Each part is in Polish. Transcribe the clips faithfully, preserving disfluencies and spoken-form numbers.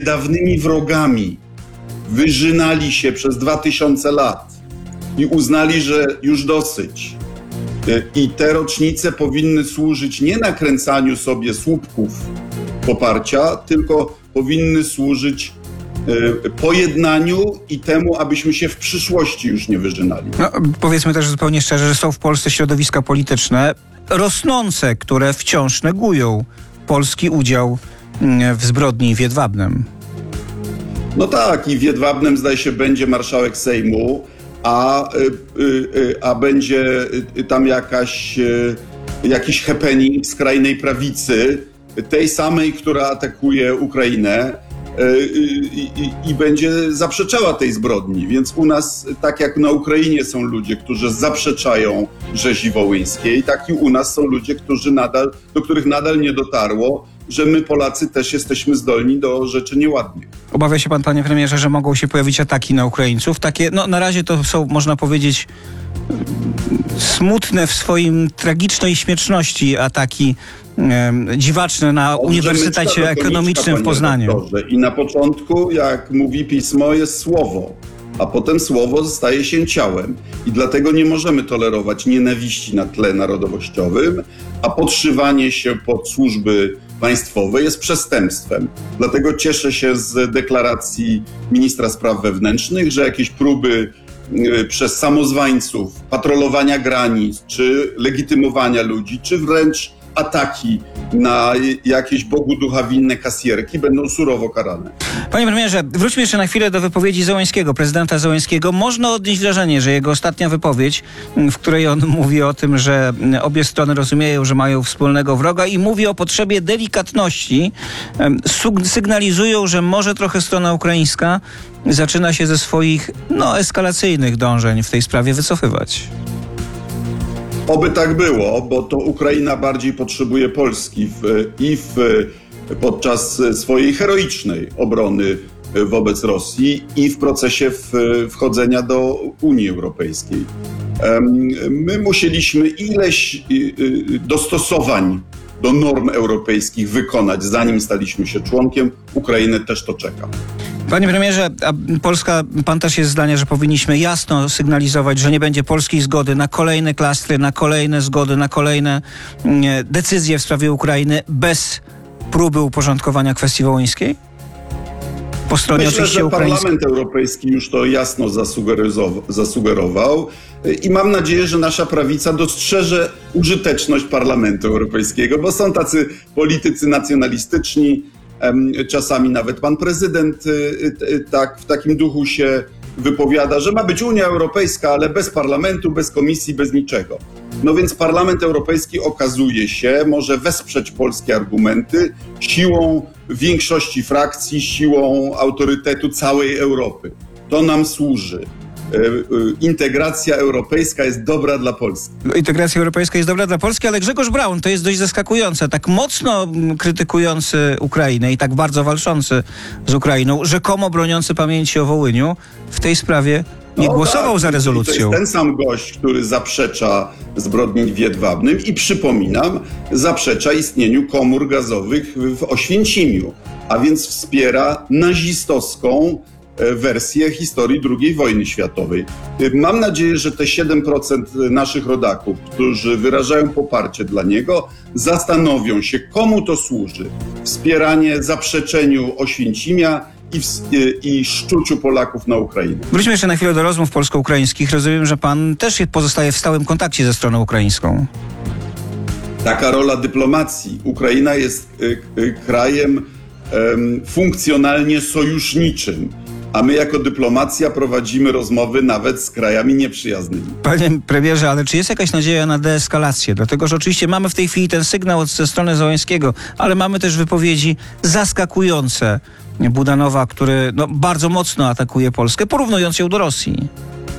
dawnymi wrogami wyżynali się przez dwa tysiące lat i uznali, że już dosyć. I te rocznice powinny służyć nie nakręcaniu sobie słupków poparcia, tylko powinny służyć pojednaniu i temu, abyśmy się w przyszłości już nie wyżynali. No, powiedzmy też zupełnie szczerze, że są w Polsce środowiska polityczne rosnące, które wciąż negują polski udział w zbrodni w Jedwabnem. No tak, i w Jedwabnem zdaje się będzie marszałek Sejmu, a, a będzie tam jakaś, jakiś happening skrajnej prawicy, tej samej, która atakuje Ukrainę i, i, i będzie zaprzeczała tej zbrodni. Więc u nas, tak jak na Ukrainie są ludzie, którzy zaprzeczają rzezi wołyńskiej, tak i u nas są ludzie, którzy nadal, do których nadal nie dotarło, że my Polacy też jesteśmy zdolni do rzeczy nieładnych. Obawia się pan, panie premierze, że mogą się pojawić ataki na Ukraińców? Takie, no na razie to są, można powiedzieć, smutne w swoim tragicznej śmieszności ataki e, dziwaczne na Dobrze, Uniwersytecie Ekonomicznym w Poznaniu. Doktorze. I na początku, jak mówi pismo, jest słowo, a potem słowo staje się ciałem. I dlatego nie możemy tolerować nienawiści na tle narodowościowym, a podszywanie się pod służby państwowe jest przestępstwem. Dlatego cieszę się z deklaracji ministra spraw wewnętrznych, że jakieś próby przez samozwańców patrolowania granic, czy legitymowania ludzi, czy wręcz ataki na jakieś Bogu ducha winne kasjerki będą surowo karane. Panie premierze, wróćmy jeszcze na chwilę do wypowiedzi Zełenskiego, prezydenta Zełenskiego. Można odnieść wrażenie, że jego ostatnia wypowiedź, w której on mówi o tym, że obie strony rozumieją, że mają wspólnego wroga i mówi o potrzebie delikatności, sygnalizują, że może trochę strona ukraińska zaczyna się ze swoich no, eskalacyjnych dążeń w tej sprawie wycofywać. Oby tak było, bo to Ukraina bardziej potrzebuje Polski w, i w, podczas swojej heroicznej obrony wobec Rosji i w procesie w, wchodzenia do Unii Europejskiej. My musieliśmy ileś dostosowań do norm europejskich wykonać, zanim staliśmy się członkiem. Ukrainę też to czeka. Panie premierze, a Polska, pan też jest zdania, że powinniśmy jasno sygnalizować, że nie będzie polskiej zgody na kolejne klastry, na kolejne zgody, na kolejne nie, decyzje w sprawie Ukrainy bez próby uporządkowania kwestii wołyńskiej? Po stronie Myślę, oczywiście że ukraińskiej. Parlament Europejski już to jasno zasugerował i mam nadzieję, że nasza prawica dostrzeże użyteczność Parlamentu Europejskiego, bo są tacy politycy nacjonalistyczni, czasami nawet pan prezydent tak, w takim duchu się wypowiada, że ma być Unia Europejska, ale bez parlamentu, bez komisji, bez niczego. No więc Parlament Europejski okazuje się, może wesprzeć polskie argumenty siłą większości frakcji, siłą autorytetu całej Europy. To nam służy. Integracja europejska jest dobra dla Polski. Integracja europejska jest dobra dla Polski, ale Grzegorz Braun, to jest dość zaskakujące, tak mocno krytykujący Ukrainę i tak bardzo walczący z Ukrainą, rzekomo broniący pamięci o Wołyniu, w tej sprawie nie no głosował tak, za rezolucją. To jest ten sam gość, który zaprzecza zbrodni w Jedwabnym i przypominam, zaprzecza istnieniu komór gazowych w Oświęcimiu, a więc wspiera nazistowską wersję historii drugiej wojny światowej. Mam nadzieję, że te siedem procent naszych rodaków, którzy wyrażają poparcie dla niego, zastanowią się, komu to służy. Wspieranie zaprzeczeniu Oświęcimia i, w, i szczuciu Polaków na Ukrainę. Wróćmy jeszcze na chwilę do rozmów polsko-ukraińskich. Rozumiem, że pan też pozostaje w stałym kontakcie ze stroną ukraińską. Taka rola dyplomacji. Ukraina jest y, y, krajem y, funkcjonalnie sojuszniczym. A my jako dyplomacja prowadzimy rozmowy nawet z krajami nieprzyjaznymi. Panie premierze, ale czy jest jakaś nadzieja na deeskalację? Dlatego, że oczywiście mamy w tej chwili ten sygnał ze strony Zełenskiego, ale mamy też wypowiedzi zaskakujące Budanowa, który no, bardzo mocno atakuje Polskę, porównując ją do Rosji.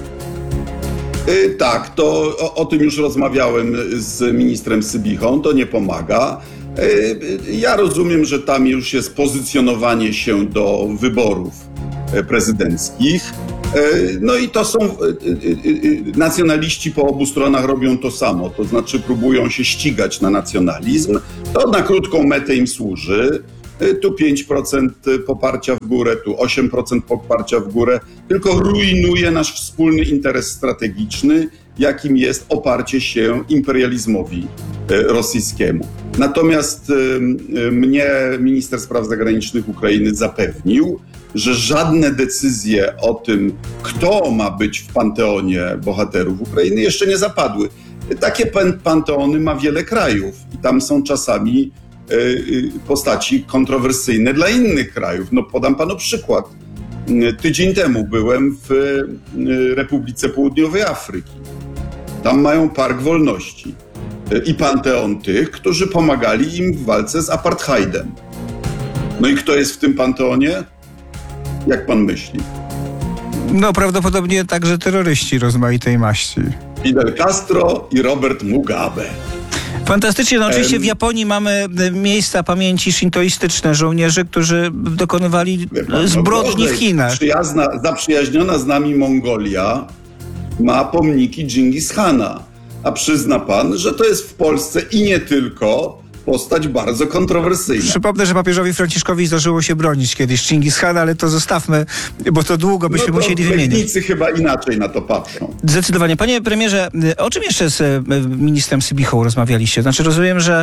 Yy, tak, to o, o tym już rozmawiałem z ministrem Sybichą, to nie pomaga. Yy, ja rozumiem, że tam już jest pozycjonowanie się do wyborów prezydenckich. No i to są nacjonaliści po obu stronach robią to samo, to znaczy próbują się ścigać na nacjonalizm. To na krótką metę im służy. tu pięć procent poparcia w górę, tu osiem procent poparcia w górę, tylko rujnuje nasz wspólny interes strategiczny, jakim jest oparcie się imperializmowi rosyjskiemu. Natomiast mnie minister spraw zagranicznych Ukrainy zapewnił, że żadne decyzje o tym, kto ma być w panteonie bohaterów Ukrainy, jeszcze nie zapadły. Takie panteony ma wiele krajów i tam są czasami postaci kontrowersyjne dla innych krajów. No podam panu przykład. Tydzień temu byłem w Republice Południowej Afryki. Tam mają Park Wolności i panteon tych, którzy pomagali im w walce z apartheidem. No i kto jest w tym panteonie? Jak pan myśli? No prawdopodobnie także terroryści rozmaitej maści. Fidel Castro i Robert Mugabe. Fantastycznie. No oczywiście w Japonii mamy miejsca pamięci szintoistyczne żołnierzy, którzy dokonywali pan, zbrodni no, w Chinach. Przyjazna, zaprzyjaźniona z nami Mongolia ma pomniki Dżingis Khana. A przyzna pan, że to jest w Polsce i nie tylko postać bardzo kontrowersyjna. Przypomnę, że papieżowi Franciszkowi zdarzyło się bronić kiedyś Dżingis Khana, ale to zostawmy, bo to długo byśmy no to musieli wymienić. Legnicy chyba inaczej na to patrzą. Zdecydowanie. Panie premierze, o czym jeszcze z ministrem Sybichą rozmawialiście? Znaczy rozumiem, że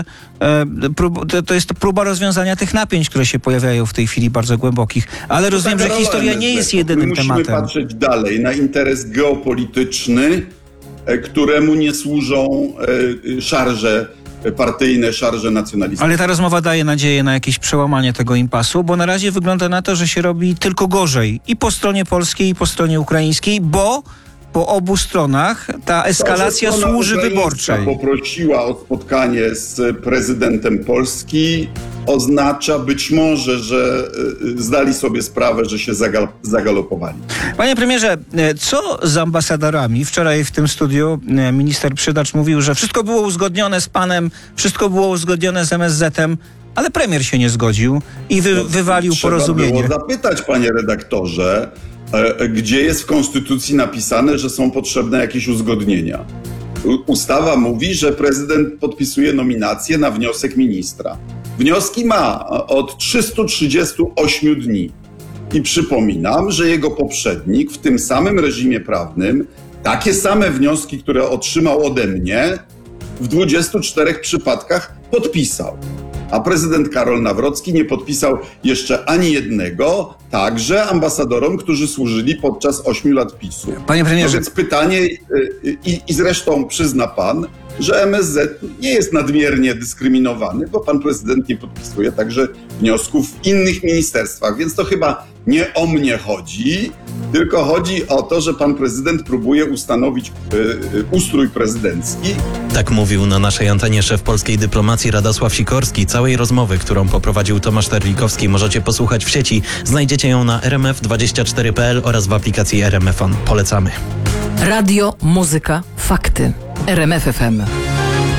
to jest próba rozwiązania tych napięć, które się pojawiają w tej chwili bardzo głębokich, ale rozumiem, że historia nie jest jedynym musimy tematem. Musimy patrzeć dalej na interes geopolityczny, któremu nie służą szarże partyjne, szarże nacjonalistyczne. Ale ta rozmowa daje nadzieję na jakieś przełamanie tego impasu, bo na razie wygląda na to, że się robi tylko gorzej i po stronie polskiej, i po stronie ukraińskiej, bo po obu stronach ta eskalacja to, służy wyborczej. Poprosiła o spotkanie z prezydentem Polski, oznacza być może, że zdali sobie sprawę, że się zagal- zagalopowali. Panie premierze, co z ambasadorami? Wczoraj w tym studiu minister Przydacz mówił, że wszystko było uzgodnione z panem, wszystko było uzgodnione z M S Z-em, ale premier się nie zgodził i wy- wywalił Trzeba porozumienie. Trzeba było zapytać, panie redaktorze, gdzie jest w Konstytucji napisane, że są potrzebne jakieś uzgodnienia. Ustawa mówi, że prezydent podpisuje nominację na wniosek ministra. Wnioski ma od trzystu trzydziestu ośmiu dni. I przypominam, że jego poprzednik w tym samym reżimie prawnym takie same wnioski, które otrzymał ode mnie, w dwudziestu czterech przypadkach podpisał. A prezydent Karol Nawrocki nie podpisał jeszcze ani jednego, także ambasadorom, którzy służyli podczas ośmiu lat PiSu. Panie premierze. No więc pytanie, i, i zresztą przyzna pan, że M S Z nie jest nadmiernie dyskryminowany, bo pan prezydent nie podpisuje także wniosków w innych ministerstwach, więc to chyba nie o mnie chodzi, tylko chodzi o to, że pan prezydent próbuje ustanowić y, y, ustrój prezydencki. Tak mówił na naszej antenie szef polskiej dyplomacji Radosław Sikorski. Całej rozmowy, którą poprowadził Tomasz Terlikowski, możecie posłuchać w sieci. Znajdziecie ją na r m f dwadzieścia cztery kropka p l oraz w aplikacji R M F on. Polecamy. Radio, muzyka, fakty. R M F F M.